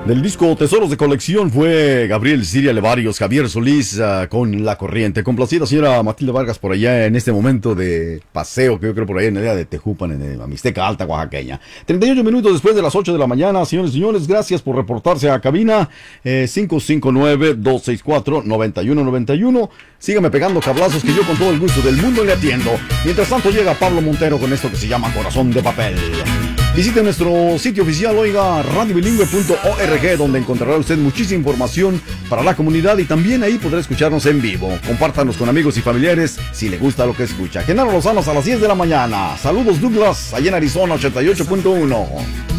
Del disco Tesoros de Colección fue Gabriel Siria Levarios, Javier Solís con La Corriente. Complacida señora Matilde Vargas por allá en este momento de paseo que yo creo por allá en la área de Tejupan, en la Mixteca Alta, Oaxaqueña. 38 minutos después de las 8 de la mañana, señores y señores, gracias por reportarse a cabina 559-264-9191. Síganme pegando cablazos que yo con todo el gusto del mundo le atiendo. Mientras tanto llega Pablo Montero con esto que se llama Corazón de Papel. Visite nuestro sitio oficial, oiga, radiobilingüe.org, donde encontrará usted muchísima información para la comunidad y también ahí podrá escucharnos en vivo. Compártanos con amigos y familiares si le gusta lo que escucha. Genaro Lozano a las 10 de la mañana. Saludos Douglas, allá en Arizona 88.1.